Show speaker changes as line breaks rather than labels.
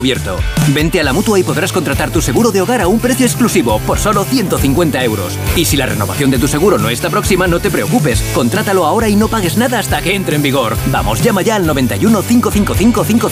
Abierto. Vente a la Mutua y podrás contratar tu seguro de hogar a un precio exclusivo por solo 150 euros. Y si la renovación de tu seguro no está próxima, no te preocupes. Contrátalo ahora y no pagues nada hasta que entre en vigor. Vamos, llama ya al 91 555